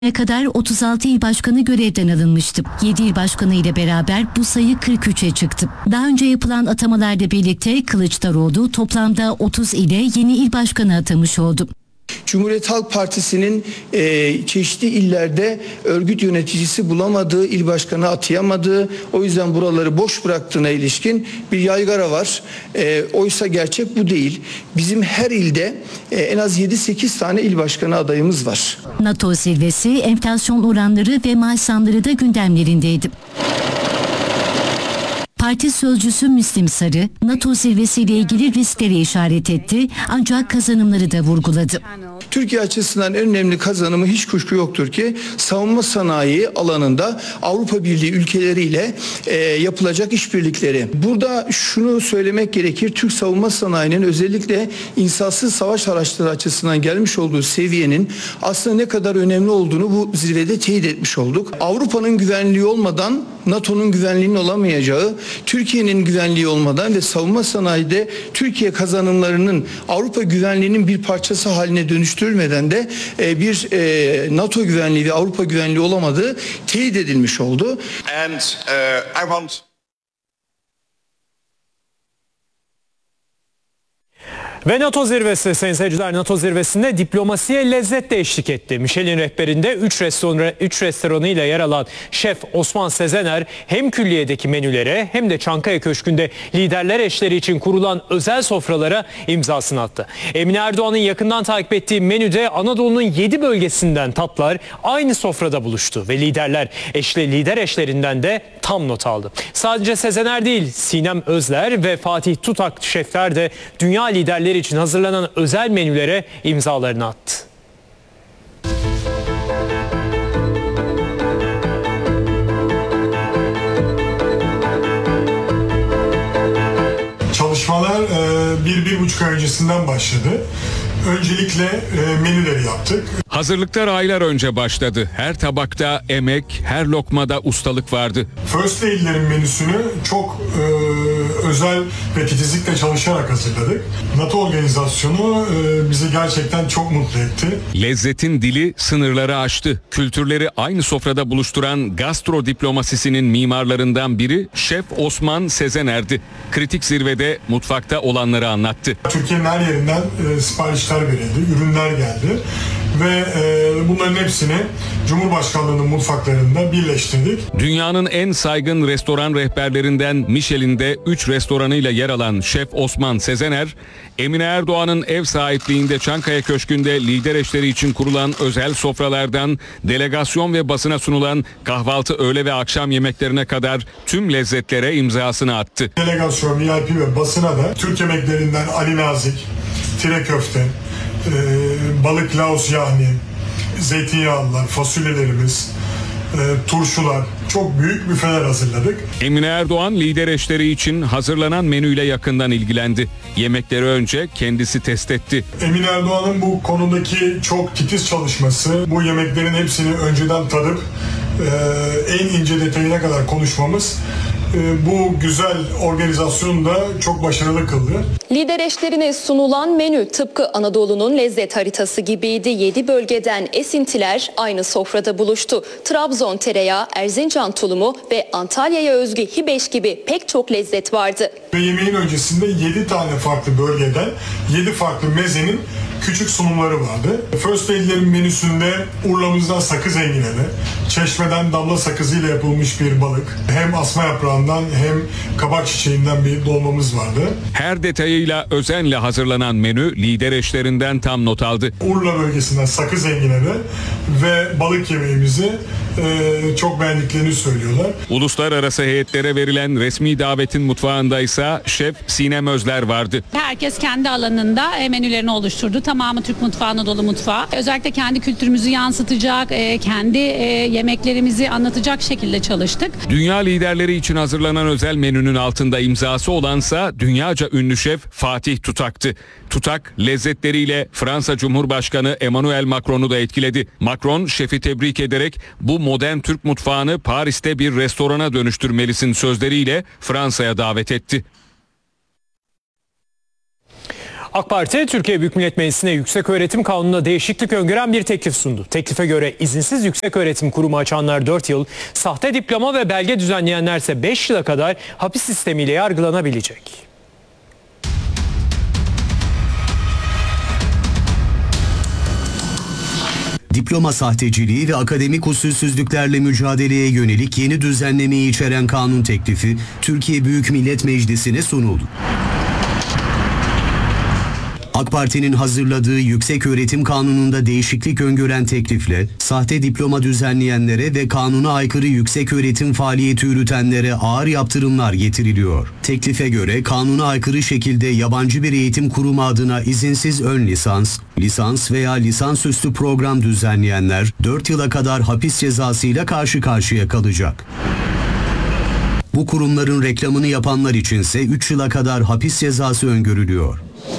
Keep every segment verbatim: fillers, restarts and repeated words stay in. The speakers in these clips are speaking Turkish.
kadar otuz altı il başkanı görevden alınmıştı. yedi il başkanı ile beraber bu sayı kırk üçe çıktı. Daha önce yapılan atamalarla birlikte Kılıçdaroğlu toplamda otuz ile yeni il başkanı atamış oldu. Cumhuriyet Halk Partisi'nin e, çeşitli illerde örgüt yöneticisi bulamadığı, il başkanı atayamadığı, o yüzden buraları boş bıraktığına ilişkin bir yaygara var. E, oysa gerçek bu değil. Bizim her ilde e, en az yedi sekiz tane il başkanı adayımız var. NATO zirvesi, enflasyon oranları ve maaş zamları da gündemlerindeydi. Parti sözcüsü Müslim Sarı, NATO zirvesiyle ilgili riskleri işaret etti ancak kazanımları da vurguladı. Türkiye açısından en önemli kazanımı hiç kuşku yoktur ki savunma sanayi alanında Avrupa Birliği ülkeleriyle e, yapılacak işbirlikleri. Burada şunu söylemek gerekir, Türk savunma sanayinin özellikle insansız savaş araçları açısından gelmiş olduğu seviyenin aslında ne kadar önemli olduğunu bu zirvede teyit etmiş olduk. Avrupa'nın güvenliği olmadan NATO'nun güvenliğinin olamayacağı, Türkiye'nin güvenliği olmadan ve savunma sanayide Türkiye kazanımlarının Avrupa güvenliğinin bir parçası haline dönüştürülmeden de bir NATO güvenliği ve Avrupa güvenliği olamadığı teyit edilmiş oldu. And uh, I want Ve NATO zirvesi, sayın seyirciler, NATO zirvesinde diplomasiye lezzet de eşlik etti. Michelin rehberinde üç restoranı, üç restoranıyla yer alan şef Osman Sezener hem külliyedeki menülere hem de Çankaya Köşkü'nde liderler eşleri için kurulan özel sofralara imzasını attı. Emine Erdoğan'ın yakından takip ettiği menüde Anadolu'nun yedi bölgesinden tatlar aynı sofrada buluştu ve liderler eşli lider eşlerinden de tam not aldı. Sadece Sezener değil, Sinem Özler ve Fatih Tutak şefler de dünya liderleri için hazırlanan özel menülere imzalarını attı. Çalışmalar bir, bir buçuk ay öncesinden başladı. Öncelikle e, menüleri yaptık. Hazırlıklar aylar önce başladı. Her tabakta emek, her lokmada ustalık vardı. First Lady'lerin menüsünü çok e, özel ve titizlikle çalışarak hazırladık. NATO organizasyonu e, bizi gerçekten çok mutlu etti. Lezzetin dili sınırları aştı. Kültürleri aynı sofrada buluşturan gastro diplomasisinin mimarlarından biri Şef Osman Sezener'di. Kritik zirvede mutfakta olanları anlattı. Türkiye'nin her yerinden e, siparişler verildi, ürünler geldi ve e, bunların hepsini Cumhurbaşkanlığı'nın mutfaklarında birleştirdik. Dünyanın en saygın restoran rehberlerinden Michelin'de üç restoranıyla yer alan Şef Osman Sezener, Emine Erdoğan'ın ev sahipliğinde Çankaya Köşkü'nde lider eşleri için kurulan özel sofralardan delegasyon ve basına sunulan kahvaltı, öğle ve akşam yemeklerine kadar tüm lezzetlere imzasını attı. Delegasyon, V I P ve basına da Türk yemeklerinden Ali Nazik, tire köfte, e, balık laos yahni, zeytinyağlılar, fasulyelerimiz, e, turşular, çok büyük büfeler hazırladık. Emine Erdoğan lider eşleri için hazırlanan menüyle yakından ilgilendi. Yemekleri önce kendisi test etti. Emine Erdoğan'ın bu konudaki çok titiz çalışması, bu yemeklerin hepsini önceden tadıp e, en ince detayına kadar konuşmamız bu güzel organizasyonu da çok başarılı kıldı. Lider eşlerine sunulan menü tıpkı Anadolu'nun lezzet haritası gibiydi. yedi bölgeden esintiler aynı sofrada buluştu. Trabzon tereyağı, Erzincan tulumu ve Antalya'ya özgü hibeş gibi pek çok lezzet vardı. Ve yemeğin öncesinde yedi tane farklı bölgeden yedi farklı mezenin küçük sunumları vardı. First Lady'lerin menüsünde Urla'mızdan sakız engineli, Çeşme'den damla sakızıyla yapılmış bir balık, hem asma yaprağından hem kabak çiçeğinden bir dolmamız vardı. Her detayıyla özenle hazırlanan menü lider eşlerinden tam not aldı. Urla bölgesinden sakız engineli ve balık yemeğimizi e, çok beğendiklerini söylüyorlar. Uluslararası heyetlere verilen resmi davetin mutfağında ise Şef Sinem Özler vardı. Herkes kendi alanında menülerini oluşturdu. Tamamı Türk mutfağı, Anadolu mutfağı. Özellikle kendi kültürümüzü yansıtacak, kendi yemeklerimizi anlatacak şekilde çalıştık. Dünya liderleri için hazırlanan özel menünün altında imzası olansa dünyaca ünlü şef Fatih Tutak'tı. Tutak lezzetleriyle Fransa Cumhurbaşkanı Emmanuel Macron'u da etkiledi. Macron şefi tebrik ederek bu modern Türk mutfağını Paris'te bir restorana dönüştürmelisin sözleriyle Fransa'ya davet etti. AK Parti, Türkiye Büyük Millet Meclisi'ne Yükseköğretim Kanunu'na değişiklik öngören bir teklif sundu. Teklife göre izinsiz yükseköğretim kurumu açanlar dört yıl, sahte diploma ve belge düzenleyenlerse beş yıla kadar hapis sistemiyle yargılanabilecek. Diploma sahteciliği ve akademik usulsüzlüklerle mücadeleye yönelik yeni düzenlemeyi içeren kanun teklifi Türkiye Büyük Millet Meclisi'ne sunuldu. AK Parti'nin hazırladığı Yükseköğretim Kanunu'nda değişiklik öngören teklifle sahte diploma düzenleyenlere ve kanuna aykırı yükseköğretim faaliyeti yürütenlere ağır yaptırımlar getiriliyor. Teklife göre kanuna aykırı şekilde yabancı bir eğitim kurumu adına izinsiz ön lisans, lisans veya lisansüstü program düzenleyenler dört yıla kadar hapis cezasıyla karşı karşıya kalacak. Bu kurumların reklamını yapanlar içinse üç yıla kadar hapis cezası öngörülüyor.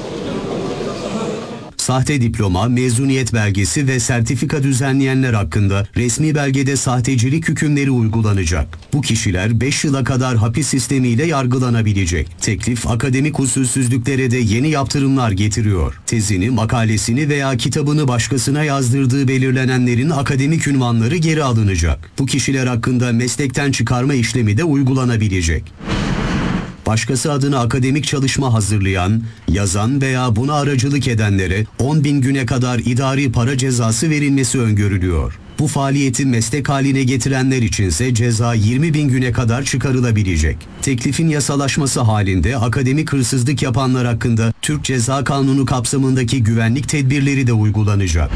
Sahte diploma, mezuniyet belgesi ve sertifika düzenleyenler hakkında resmi belgede sahtecilik hükümleri uygulanacak. Bu kişiler beş yıla kadar hapis sistemiyle yargılanabilecek. Teklif akademik usulsüzlüklere de yeni yaptırımlar getiriyor. Tezini, makalesini veya kitabını başkasına yazdırdığı belirlenenlerin akademik ünvanları geri alınacak. Bu kişiler hakkında meslekten çıkarma işlemi de uygulanabilecek. Başkası adına akademik çalışma hazırlayan, yazan veya buna aracılık edenlere on bin güne kadar idari para cezası verilmesi öngörülüyor. Bu faaliyeti meslek haline getirenler içinse ceza yirmi bin güne kadar çıkarılabilecek. Teklifin yasalaşması halinde akademik hırsızlık yapanlar hakkında Türk Ceza Kanunu kapsamındaki güvenlik tedbirleri de uygulanacak.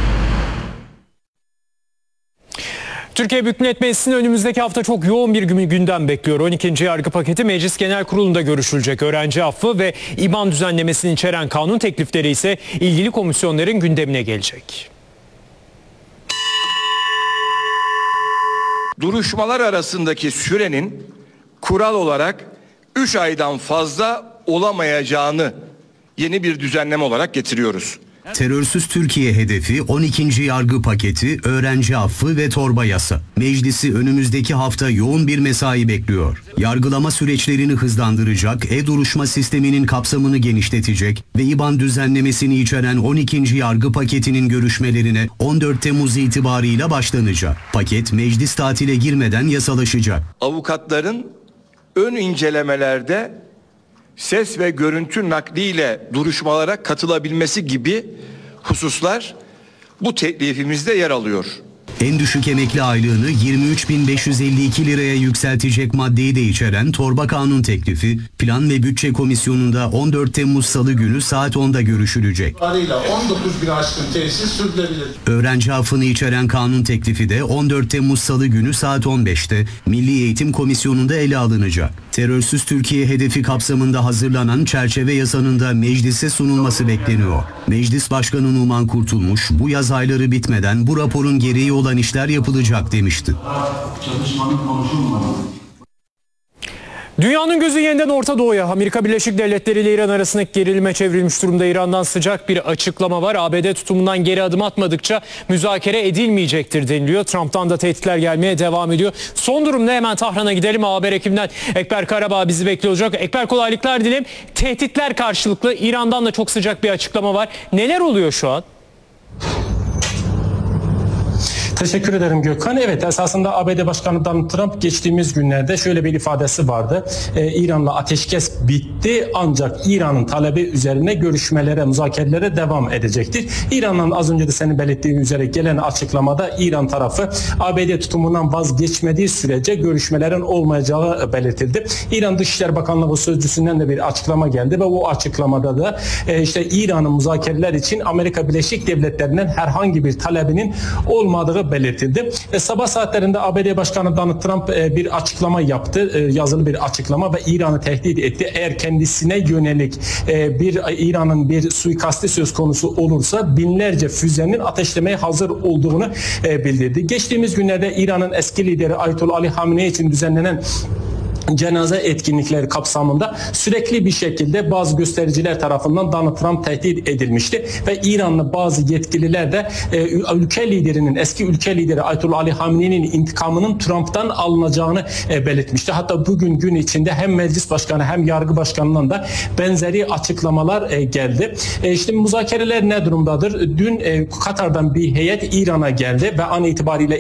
Türkiye Büyük Millet Meclisi'nin önümüzdeki hafta çok yoğun bir gündem bekliyor. on ikinci yargı paketi Meclis Genel Kurulu'nda görüşülecek. Öğrenci affı ve İBAN düzenlemesini içeren kanun teklifleri ise ilgili komisyonların gündemine gelecek. Duruşmalar arasındaki sürenin kural olarak üç aydan fazla olamayacağını yeni bir düzenleme olarak getiriyoruz. Terörsüz Türkiye hedefi on ikinci yargı paketi, öğrenci affı ve torba yasa. Meclisi önümüzdeki hafta yoğun bir mesai bekliyor. Yargılama süreçlerini hızlandıracak, e-duruşma sisteminin kapsamını genişletecek ve İBAN düzenlemesini içeren on ikinci yargı paketinin görüşmelerine on dört Temmuz itibarıyla başlanacak. Paket meclis tatile girmeden yasalaşacak. Avukatların ön incelemelerde ses ve görüntü nakliyle duruşmalara katılabilmesi gibi hususlar bu teklifimizde yer alıyor. En düşük emekli aylığını yirmi üç bin beş yüz elli iki liraya yükseltecek maddeyi de içeren torba kanun teklifi Plan ve Bütçe Komisyonu'nda on dört Temmuz Salı günü saat onda görüşülecek. on dokuz bin aşkın tesis sürdürülebilir. Öğrenci affını içeren kanun teklifi de on dört Temmuz Salı günü saat on beşte Milli Eğitim Komisyonu'nda ele alınacak. Terörsüz Türkiye hedefi kapsamında hazırlanan çerçeve yasanın da meclise sunulması bekleniyor. Meclis Başkanı Numan Kurtulmuş bu yaz ayları bitmeden bu raporun gereği olan işler yapılacak demişti. Dünyanın gözü yeniden Orta Doğu'ya. Amerika Birleşik Devletleri ile İran arasındaki gerilime çevrilmiş durumda. İran'dan sıcak bir açıklama var. A B D tutumundan geri adım atmadıkça müzakere edilmeyecektir deniliyor. Trump'tan da tehditler gelmeye devam ediyor. Son durum ne? Hemen Tahran'a gidelim. Haber ekibinden Ekber Karabağ bizi bekliyor olacak. Ekber, kolaylıklar dilerim. Tehditler karşılıklı. İran'dan da çok sıcak bir açıklama var. Neler oluyor şu an? Teşekkür ederim Gökhan. Evet, esasında A B D Başkanı Donald Trump geçtiğimiz günlerde şöyle bir ifadesi vardı. Ee, İran'la ateşkes bitti ancak İran'ın talebi üzerine görüşmelere, müzakerelere devam edecektir. İran'dan az önce de senin belirttiğin üzere gelen açıklamada İran tarafı A B D tutumundan vazgeçmediği sürece görüşmelerin olmayacağı belirtildi. İran Dışişleri Bakanlığı sözcüsünden de bir açıklama geldi ve o açıklamada da e, işte İran'ın müzakereler için Amerika Birleşik Devletleri'nden herhangi bir talebinin olmadığı belirtildi. E, sabah saatlerinde A B D Başkanı Donald Trump e, bir açıklama yaptı. E, yazılı bir açıklama ve İran'ı tehdit etti. Eğer kendisine yönelik e, bir İran'ın bir suikasti söz konusu olursa binlerce füzenin ateşlemeye hazır olduğunu e, bildirdi. Geçtiğimiz günlerde İran'ın eski lideri Ayetullah Ali Hamenei için düzenlenen cenaze etkinlikleri kapsamında sürekli bir şekilde bazı göstericiler tarafından Donald Trump tehdit edilmişti ve İranlı bazı yetkililer de e, ülke liderinin, eski ülke lideri Ayetullah Ali Hamenei'nin intikamının Trump'tan alınacağını e, belirtmişti. Hatta bugün gün içinde hem meclis başkanı hem yargı başkanından da benzeri açıklamalar e, geldi. E, işte müzakereler ne durumdadır? Dün e, Katar'dan bir heyet İran'a geldi ve an itibariyle